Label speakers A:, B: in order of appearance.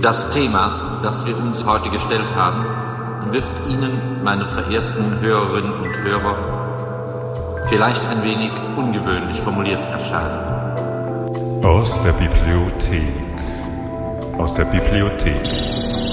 A: Das Thema, das wir uns heute gestellt haben, wird Ihnen, meine verehrten Hörerinnen und Hörer, vielleicht ein wenig ungewöhnlich formuliert erscheinen.
B: Aus der Bibliothek. Aus der Bibliothek.